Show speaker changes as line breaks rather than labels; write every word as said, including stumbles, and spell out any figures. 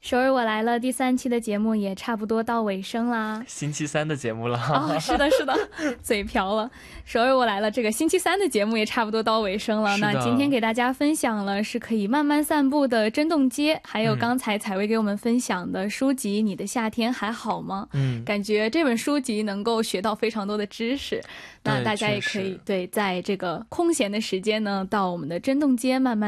首尔我来了第三期的节目也差不多到尾声啦，
星期三的节目了。
哦，是的是的，嘴瓢了。首尔我来了这个星期三的节目也差不多到尾声了，那今天给大家分享了是可以慢慢散步的真洞街，还有刚才采薇给我们分享的书籍你的夏天还好吗？嗯，感觉这本书籍能够学到非常多的知识，那大家也可以对在这个空闲的时间呢到我们的真洞街慢慢